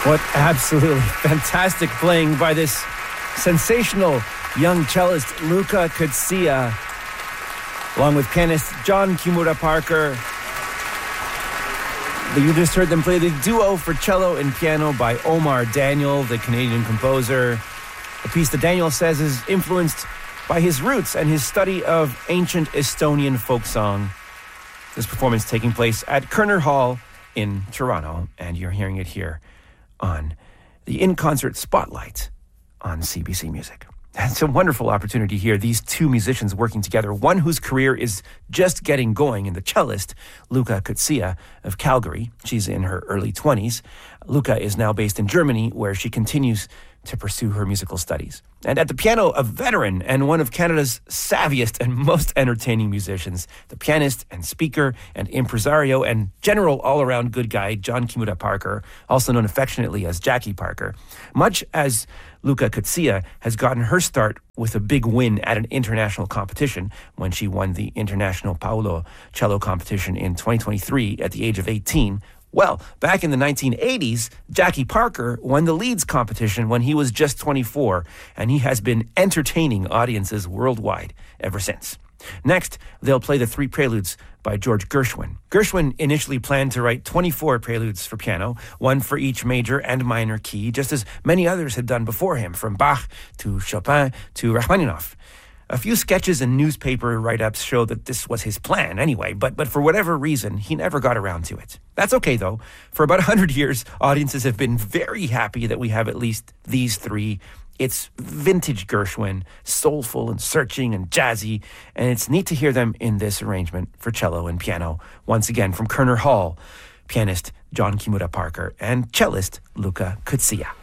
What absolutely fantastic playing by this sensational young cellist Luca Kutsia, along with pianist John Kimura Parker. You just heard them play the duo for cello and piano by Omar Daniel, the Canadian composer. A piece that Daniel says is influenced by his roots and his study of ancient Estonian folk song. This performance taking place at Kerner Hall in Toronto, and you're hearing it here on the In-Concert Spotlight on CBC Music. It's a wonderful opportunity here. These two musicians working together, one whose career is just getting going, and the cellist, Luca Kutsia of Calgary. She's in her early 20s. Luca is now based in Germany, where she continues to pursue her musical studies. And at the piano, a veteran and one of Canada's savviest and most entertaining musicians, the pianist and speaker and impresario and general all-around good guy, John Kimura Parker, also known affectionately as Jackie Parker. Much as Luca Kutsia has gotten her start with a big win at an international competition when she won the International Paolo Cello Competition in 2023 at the age of 18. Well, back in the 1980s, Jackie Parker won the Leeds competition when he was just 24, and he has been entertaining audiences worldwide ever since. Next, they'll play the 3 preludes by George Gershwin. Gershwin initially planned to write 24 preludes for piano, one for each major and minor key, just as many others had done before him, from Bach to Chopin to Rachmaninoff. A few sketches and newspaper write-ups show that this was his plan anyway, but for whatever reason, he never got around to it. That's okay, though. For about 100 years, audiences have been very happy that we have at least these 3. It's vintage Gershwin, soulful and searching and jazzy, and it's neat to hear them in this arrangement for cello and piano. Once again, from Kerner Hall, pianist John Kimura Parker and cellist Luca Kutsia.